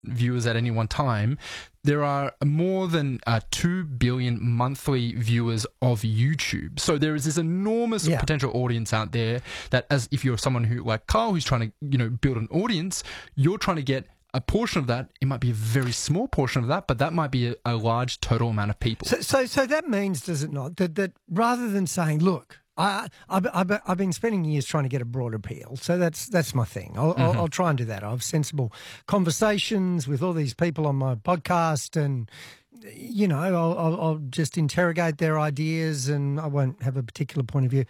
viewers at any one time, there are more than 2 billion monthly viewers of YouTube. So there is this enormous potential audience out there that, as if you're someone who, like Carl, who's trying to, build an audience, you're trying to get a portion of that. It might be a very small portion of that, but that might be a large total amount of people. So that means, does it not, that rather than saying, look, I've been spending years trying to get a broad appeal, so that's my thing. I'll try and do that. I have sensible conversations with all these people on my podcast, and I'll just interrogate their ideas, and I won't have a particular point of view.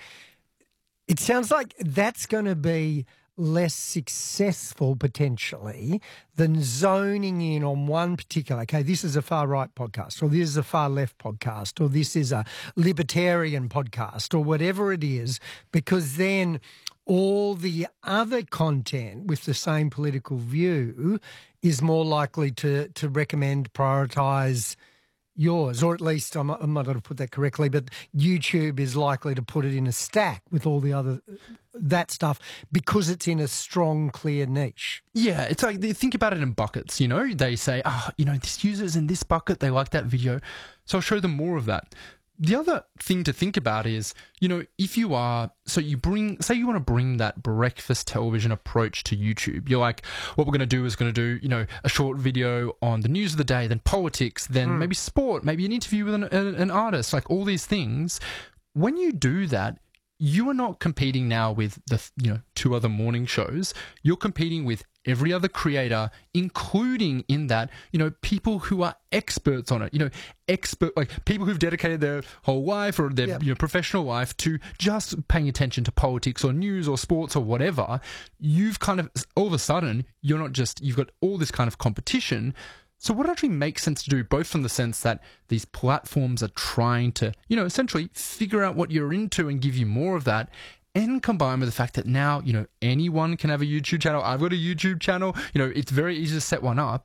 It sounds like that's going to be less successful potentially than zoning in on one particular, okay, this is a far-right podcast, or this is a far-left podcast, or this is a libertarian podcast, or whatever it is, because then all the other content with the same political view is more likely to recommend, prioritise yours, or at least I'm not going to put that correctly, but YouTube is likely to put it in a stack with all the other that stuff because it's in a strong, clear niche. Yeah, it's like they think about it in buckets. They say, this user's in this bucket, they like that video, so I'll show them more of that. The other thing to think about is, if you are, say you want to bring that breakfast television approach to YouTube. You're like, what we're going to do is going to do, a short video on the news of the day, then politics, then maybe sport, maybe an interview with an artist, like all these things. When you do that, you are not competing now with the, 2 other morning shows. You're competing with every other creator, including in that, people who are experts on it, like people who've dedicated their whole life or their professional life to just paying attention to politics or news or sports or whatever. You've kind of, all of a sudden, you've got all this kind of competition. So what actually makes sense to do, both from the sense that these platforms are trying to, essentially figure out what you're into and give you more of that, and combined with the fact that now, anyone can have a YouTube channel. I've got a YouTube channel. It's very easy to set one up.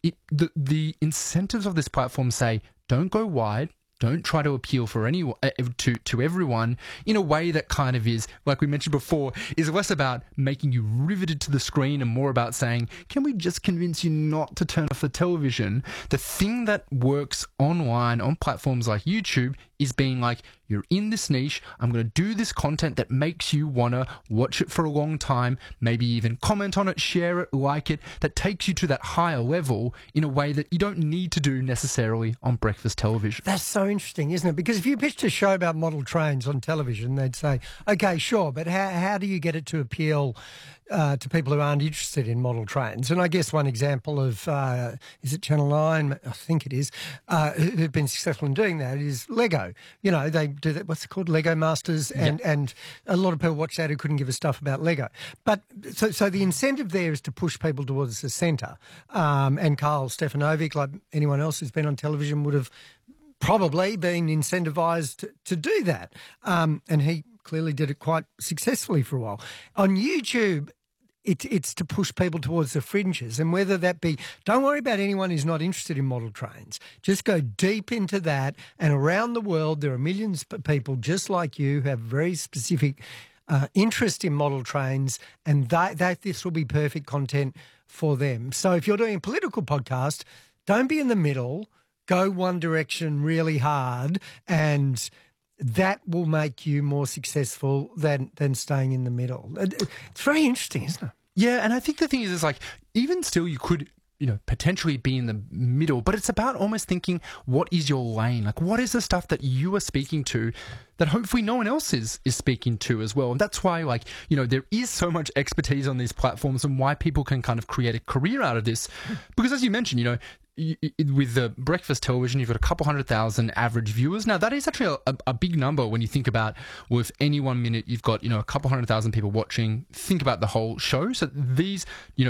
The incentives of this platform say, don't go wide. Don't try to appeal for anyone to everyone in a way that kind of is, like we mentioned before, is less about making you riveted to the screen and more about saying, can we just convince you not to turn off the television? The thing that works online on platforms like YouTube is being like, you're in this niche, I'm going to do this content that makes you want to watch it for a long time, maybe even comment on it, share it, like it, that takes you to that higher level in a way that you don't need to do necessarily on breakfast television. That's so interesting, isn't it? Because if you pitched a show about model trains on television, they'd say, okay, sure, but how do you get it to appeal to people who aren't interested in model trains? And I guess one example of, is it Channel 9? I think it is, who've been successful in doing that is Lego. They do that, what's it called, Lego Masters, and a lot of people watch that who couldn't give a stuff about Lego. But so the incentive there is to push people towards the centre. And Carl Stefanovic, like anyone else who's been on television, would have probably been incentivised to do that. And he clearly did it quite successfully for a while. On YouTube, it's to push people towards the fringes, and whether that be, don't worry about anyone who's not interested in model trains. Just go deep into that, and around the world there are millions of people just like you who have very specific interest in model trains, and that this will be perfect content for them. So if you're doing a political podcast, don't be in the middle, go one direction really hard, and that will make you more successful than staying in the middle. It's very interesting, isn't it? Yeah, and I think the thing is like, even still you could, potentially be in the middle, but it's about almost thinking, what is your lane? Like, what is the stuff that you are speaking to that hopefully no one else is speaking to as well? And that's why, like, there is so much expertise on these platforms and why people can kind of create a career out of this. Because as you mentioned, with the breakfast television, you've got a couple 100,000 average viewers. Now, that is actually a big number when you think about, with any 1 minute, you've got, a couple 100,000 people watching. Think about the whole show. So these,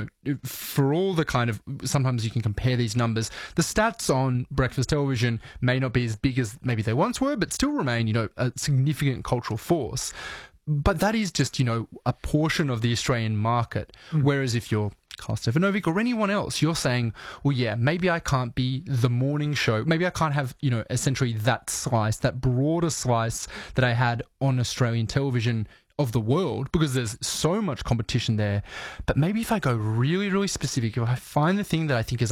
for all the kind of, sometimes you can compare these numbers. The stats on breakfast television may not be as big as maybe they once were, but still remain, a significant cultural force. But that is just, a portion of the Australian market. Whereas if you're Carl Stefanovic or anyone else, you're saying, well, yeah, maybe I can't be the morning show. Maybe I can't have, essentially that slice, that broader slice that I had on Australian television of the world because there's so much competition there. But maybe if I go really, really specific, if I find the thing that I think is